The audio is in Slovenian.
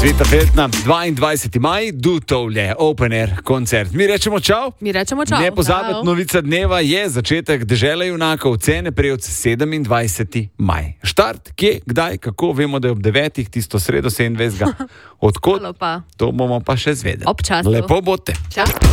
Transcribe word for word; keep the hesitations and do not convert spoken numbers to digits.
Cveta Feltna, dvaindvajseti maj, Dutovlje, Open Air koncert. Mi rečemo čau. Mi rečemo čau. Ne pozabiti, novica dneva je začetek Dežele junakov, cene prejod sedemindvajseti maj. Štart, kje, kdaj, kako, vemo, da je ob devetih, tisto sredo sedemindvajsetega. Odkot? To bomo pa še zvedeli. Ob času. Lepo bote. Čau.